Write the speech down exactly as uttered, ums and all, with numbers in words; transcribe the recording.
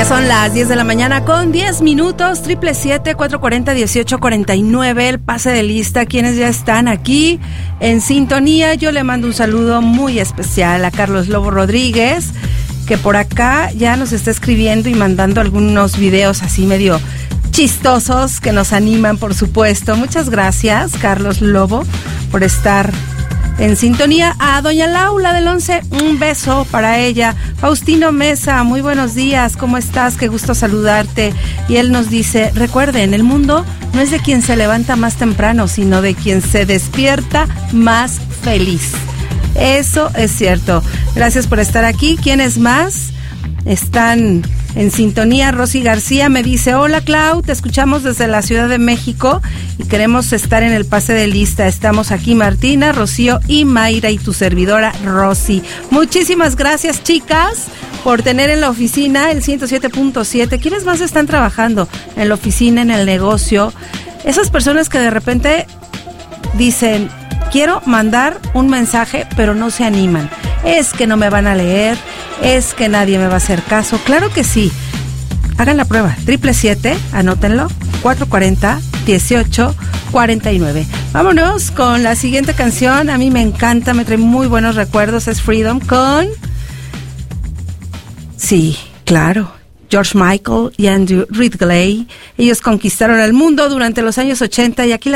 Ya son las diez de la mañana con diez minutos, triple siete, cuatro cuarenta, dieciocho cuarenta y nueve, el pase de lista. Quienes ya están aquí en sintonía, yo le mando un saludo muy especial a Carlos Lobo Rodríguez, que por acá ya nos está escribiendo y mandando algunos videos así medio chistosos que nos animan, por supuesto. Muchas gracias, Carlos Lobo, por estar en sintonía. A doña Laura del once, un beso para ella. Faustino Mesa, muy buenos días, ¿cómo estás? Qué gusto saludarte. Y él nos dice, recuerden, el mundo no es de quien se levanta más temprano, sino de quien se despierta más feliz. Eso es cierto. Gracias por estar aquí. ¿Quiénes más están en sintonía? Rosy García me dice, hola Clau, te escuchamos desde la Ciudad de México y queremos estar en el pase de lista. Estamos aquí Martina, Rocío y Mayra y tu servidora Rosy. Muchísimas gracias, chicas, por tener en la oficina el ciento siete punto siete. ¿Quiénes más están trabajando en la oficina, en el negocio? Esas personas que de repente dicen, quiero mandar un mensaje, pero no se animan. Es que no me van a leer, es que nadie me va a hacer caso. Claro que sí. Hagan la prueba. Triple siete, anótenlo. cuatro cuarenta, dieciocho cuarenta y nueve. Vámonos con la siguiente canción. A mí me encanta, me trae muy buenos recuerdos. Es Freedom con... Sí, claro. George Michael y Andrew Ridgeley. Ellos conquistaron el mundo durante los años ochenta y aquí la